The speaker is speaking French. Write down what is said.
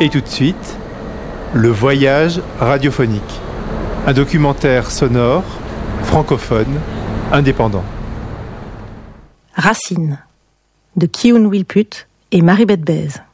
Et tout de suite, Le Voyage radiophonique. Un documentaire sonore, francophone, indépendant. Racine, de Kyun Wilput et Marie Beth Bèze.